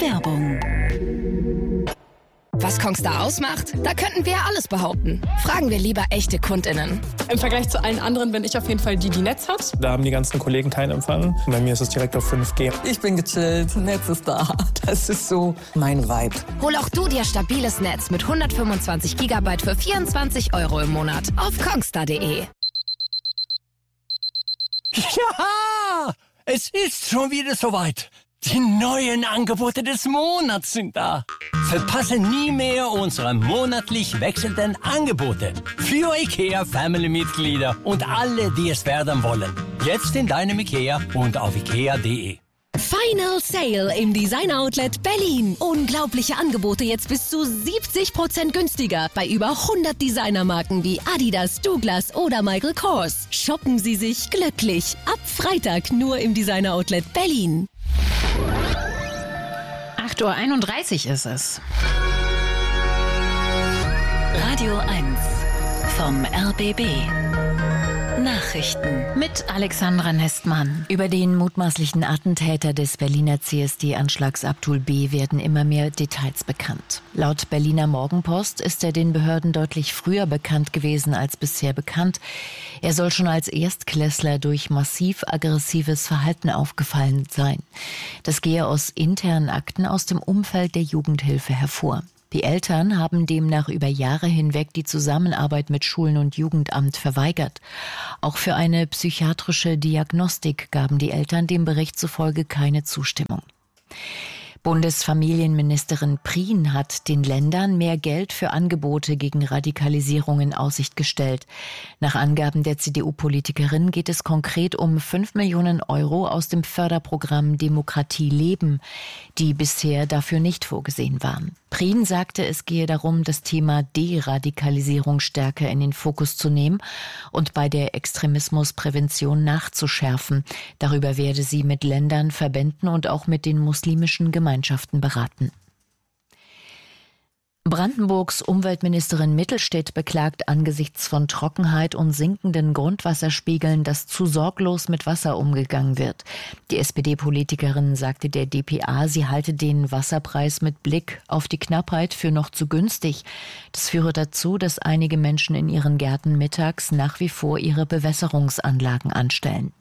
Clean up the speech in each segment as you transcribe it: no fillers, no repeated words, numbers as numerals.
Werbung. Was Kongstar ausmacht? Da könnten wir alles behaupten. Fragen wir lieber echte KundInnen. Im Vergleich zu allen anderen bin ich auf jeden Fall die Netz hat. Da haben die ganzen Kollegen keinen Empfang. Bei mir ist es direkt auf 5G. Ich bin gechillt, Netz ist da. Das ist so mein Vibe. Hol auch du dir stabiles Netz mit 125 GB für 24 € im Monat auf kongstar.de. Ja, es ist schon wieder soweit. Die neuen Angebote des Monats sind da. Verpasse nie mehr unsere monatlich wechselnden Angebote. Für IKEA-Family-Mitglieder und alle, die es werden wollen. Jetzt in deinem IKEA und auf ikea.de. Final Sale im Design Outlet Berlin. Unglaubliche Angebote jetzt bis zu 70% günstiger bei über 100 Designermarken wie Adidas, Douglas oder Michael Kors. Shoppen Sie sich glücklich. Ab Freitag nur im Designer Outlet Berlin. 8:31 Uhr ist es. Radio 1 vom RBB. Nachrichten Mit Alexandra Nestmann. Über den mutmaßlichen Attentäter des Berliner CSD-Anschlags Abdul B. werden immer mehr Details bekannt. Laut Berliner Morgenpost ist er den Behörden deutlich früher bekannt gewesen als bisher bekannt. Er soll schon als Erstklässler durch massiv aggressives Verhalten aufgefallen sein. Das gehe aus internen Akten aus dem Umfeld der Jugendhilfe hervor. Die Eltern haben demnach über Jahre hinweg die Zusammenarbeit mit Schulen und Jugendamt verweigert. Auch für eine psychiatrische Diagnostik gaben die Eltern dem Bericht zufolge keine Zustimmung. Bundesfamilienministerin Prien hat den Ländern mehr Geld für Angebote gegen Radikalisierung in Aussicht gestellt. Nach Angaben der CDU-Politikerin geht es konkret um 5 Millionen € aus dem Förderprogramm Demokratie leben, die bisher dafür nicht vorgesehen waren. Prien sagte, es gehe darum, das Thema Deradikalisierung stärker in den Fokus zu nehmen und bei der Extremismusprävention nachzuschärfen. Darüber werde sie mit Ländern, Verbänden und auch mit den muslimischen Gemeinschaften beraten. Brandenburgs Umweltministerin Mittelstädt beklagt angesichts von Trockenheit und sinkenden Grundwasserspiegeln, dass zu sorglos mit Wasser umgegangen wird. Die SPD-Politikerin sagte der dpa, sie halte den Wasserpreis mit Blick auf die Knappheit für noch zu günstig. Das führe dazu, dass einige Menschen in ihren Gärten mittags nach wie vor ihre Bewässerungsanlagen anstellen.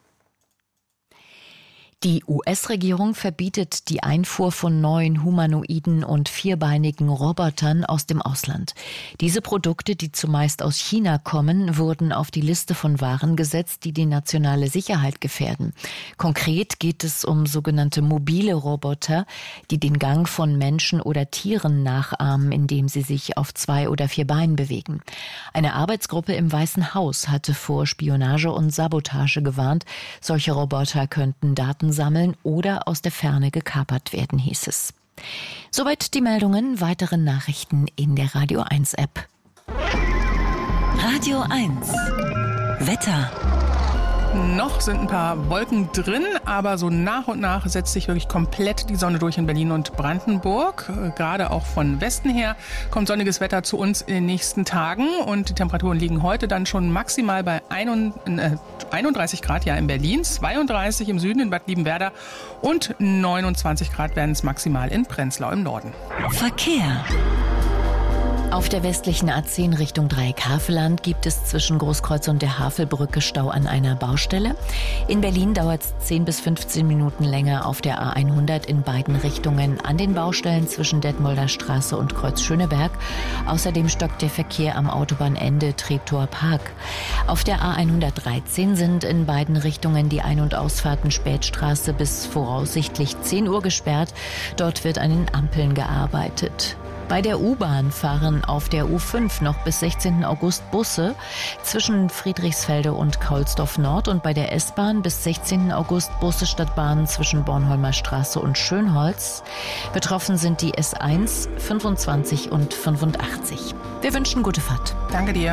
Die US-Regierung verbietet die Einfuhr von neuen humanoiden und vierbeinigen Robotern aus dem Ausland. Diese Produkte, die zumeist aus China kommen, wurden auf die Liste von Waren gesetzt, die die nationale Sicherheit gefährden. Konkret geht es um sogenannte mobile Roboter, die den Gang von Menschen oder Tieren nachahmen, indem sie sich auf 2 oder 4 Beinen bewegen. Eine Arbeitsgruppe im Weißen Haus hatte vor Spionage und Sabotage gewarnt. Solche Roboter könnten Daten sammeln oder aus der Ferne gekapert werden, hieß es. Soweit die Meldungen. Weitere Nachrichten in der Radio 1 App. Radio 1 Wetter. Noch sind ein paar Wolken drin, aber so nach und nach setzt sich wirklich komplett die Sonne durch in Berlin und Brandenburg. Gerade auch von Westen her kommt sonniges Wetter zu uns in den nächsten Tagen und die Temperaturen liegen heute dann schon maximal bei 31 Grad in Berlin, 32 im Süden in Bad Liebenwerda und 29 Grad werden es maximal in Prenzlau im Norden. Verkehr. Auf der westlichen A10 Richtung Dreieck-Havelland gibt es zwischen Großkreuz und der Havelbrücke Stau an einer Baustelle. In Berlin dauert es 10 bis 15 Minuten länger auf der A100 in beiden Richtungen an den Baustellen zwischen Detmolder Straße und Kreuz Schöneberg. Außerdem stockt der Verkehr am Autobahnende Treptower Park. Auf der A113 sind in beiden Richtungen die Ein- und Ausfahrten Spätstraße bis voraussichtlich 10 Uhr gesperrt. Dort wird an den Ampeln gearbeitet. Bei der U-Bahn fahren auf der U5 noch bis 16. August Busse zwischen Friedrichsfelde und Kaulsdorf Nord und bei der S-Bahn bis 16. August Busse statt Bahnen zwischen Bornholmer Straße und Schönholz. Betroffen sind die S1, 25 und 85. Wir wünschen gute Fahrt. Danke dir.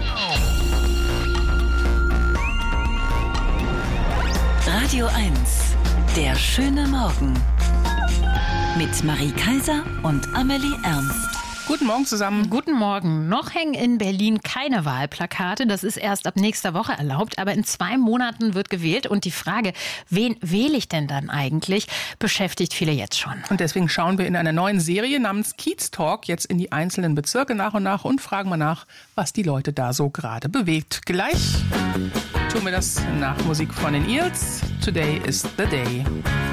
Radio 1, der schöne Morgen. Mit Marie Kaiser und Amelie Ernst. Guten Morgen zusammen. Guten Morgen. Noch hängen in Berlin keine Wahlplakate. Das ist erst ab nächster Woche erlaubt. Aber in 2 Monaten wird gewählt. Und die Frage, wen wähle ich denn dann eigentlich, beschäftigt viele jetzt schon. Und deswegen schauen wir in einer neuen Serie namens Kiez Talk jetzt in die einzelnen Bezirke nach und nach und fragen mal nach, was die Leute da so gerade bewegt. Gleich tun wir das nach Musik von den Eels. Today is the day.